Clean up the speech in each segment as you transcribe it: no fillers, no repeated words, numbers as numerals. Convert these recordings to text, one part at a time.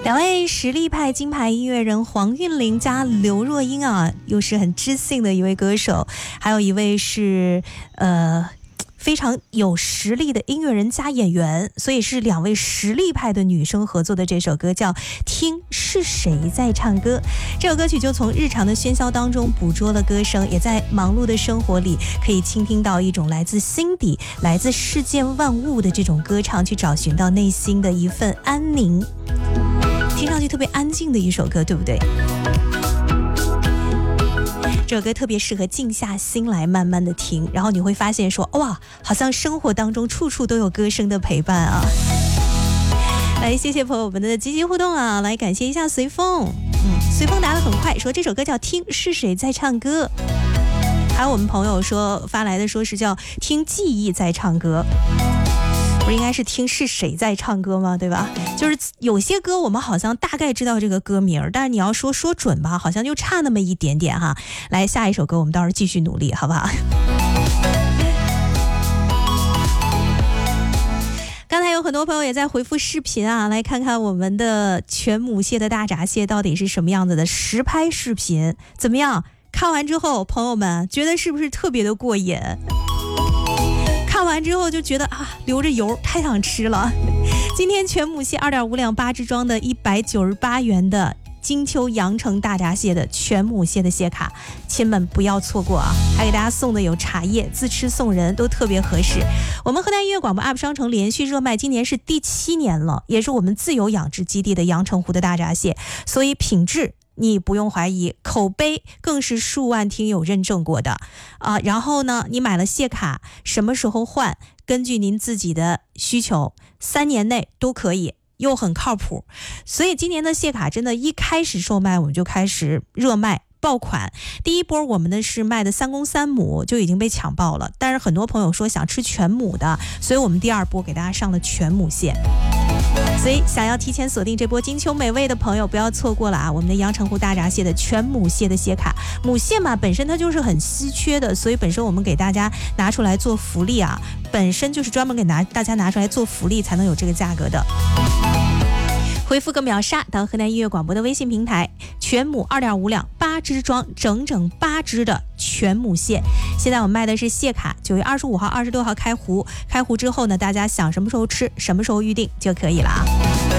两位实力派金牌音乐人黄韵玲加刘若英啊，又是很知性的一位歌手，还有一位是非常有实力的音乐人加演员，所以是两位实力派的女生合作的这首歌叫《听是谁在唱歌》。这首歌曲就从日常的喧嚣当中捕捉了歌声，也在忙碌的生活里可以倾听到一种来自心底、来自世间万物的这种歌唱，去找寻到内心的一份安宁。听上去特别安静的一首歌，对不对？这首歌特别适合静下心来慢慢的听，然后你会发现说，哇，好像生活当中处处都有歌声的陪伴啊。来，谢谢朋友们的积极互动啊，来感谢一下随风。随风答得很快，说这首歌叫听是谁在唱歌。还有我们朋友说发来的说是叫听记忆在唱歌，不是应该是听是谁在唱歌吗？对吧？就是有些歌我们好像大概知道这个歌名，但是你要说准吧，好像就差那么一点点哈。来，下一首歌我们到时候继续努力，好不好？刚才有很多朋友也在回复视频啊，来看看我们的全母蟹的大闸蟹到底是什么样子的实拍视频，怎么样？看完之后，朋友们觉得是不是特别的过瘾？看完之后就觉得啊，流着油，太想吃了。今天全母蟹2.5两8只装的198元的金秋阳城大闸蟹的全母蟹的蟹卡，亲们不要错过啊！还给大家送的有茶叶，自吃送人都特别合适。我们河南音乐广播 App 商城连续热卖，今年是第7年了，也是我们自有养殖基地的阳澄湖的大闸蟹，所以品质你不用怀疑，口碑更是数万听友认证过的然后呢，你买了蟹卡，什么时候换，根据您自己的需求，3年内都可以，又很靠谱。所以今年的蟹卡真的一开始售卖我们就开始热卖爆款，第一波我们的是卖的3公3母就已经被抢爆了，但是很多朋友说想吃全母的，所以我们第二波给大家上了全母蟹。所以想要提前锁定这波金秋美味的朋友不要错过了啊！我们的阳澄湖大闸蟹的全母蟹的蟹卡，母蟹嘛本身它就是很稀缺的，所以本身我们给大家拿出来做福利啊，本身就是专门给大家拿出来做福利才能有这个价格的。回复个秒杀到河南音乐广播的微信平台，全母2.5两8只装，整整8只的全母蟹。现在我们卖的是蟹卡，9月25号、26号开壶，开壶之后呢，大家想什么时候吃，什么时候预定就可以了啊。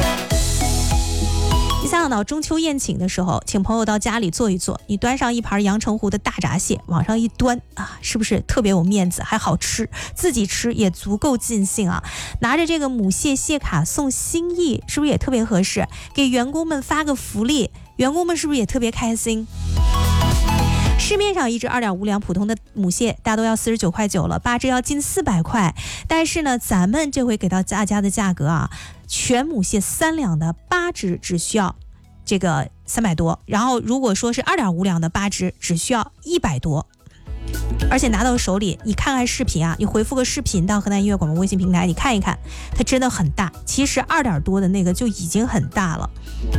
你想想到中秋宴请的时候，请朋友到家里坐一坐，你端上一盘阳澄湖的大闸蟹，往上一端啊，是不是特别有面子，还好吃，自己吃也足够尽兴啊。拿着这个母蟹蟹卡送心意，是不是也特别合适？给员工们发个福利，员工们是不是也特别开心？市面上一只2.5两普通的母蟹大都要49.9块了，8只要近400块，但是呢，咱们这回给到大家的价格啊，全母蟹3两的8只只需要这个300多，然后如果说是2.5两的8只只需要100多，而且拿到手里，你看看视频啊，你回复个视频到河南音乐广播微信平台，你看一看，它真的很大，其实2点多的那个就已经很大了。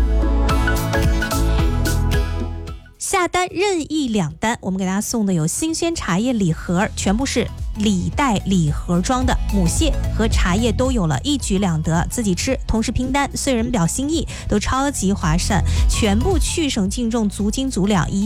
下单任意2单，我们给大家送的有新鲜茶叶礼盒，全部是礼袋礼盒装的，母蟹和茶叶都有了，一举两得，自己吃同时拼单，碎人表心意，都超级划算，全部去省净重，足斤足两，